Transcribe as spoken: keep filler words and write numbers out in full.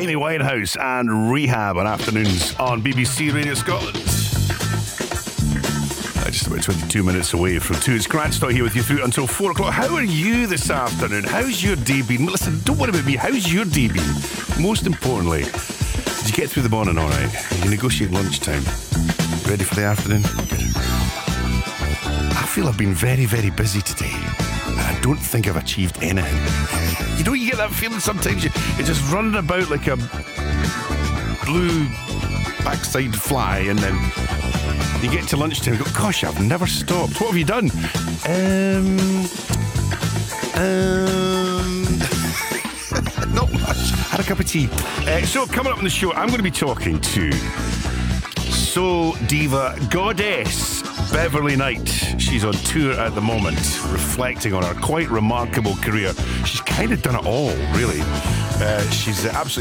Amy Winehouse and Rehab on afternoons on B B C Radio Scotland. Uh, just about twenty-two minutes away from two. It's Grant Stott here with you through until four o'clock. How are you this afternoon? How's your day been? Listen, don't worry about me. How's your day been? Most importantly, did you get through the morning all right? You negotiate lunchtime. Ready for the afternoon? Good. I feel I've been very, very busy today. I don't think I've achieved anything. You know, you get that feeling sometimes. You, you're just running about like a blue backside fly, and then you get to lunchtime and go, gosh, I've never stopped. What have you done? Um, um, not much. Had a cup of tea. Uh, so, coming up on the show, I'm going to be talking to soul diva goddess Beverly Knight. She's on tour at the moment, reflecting on her quite remarkable career. She's kind of done it all, really. Uh, she's absolutely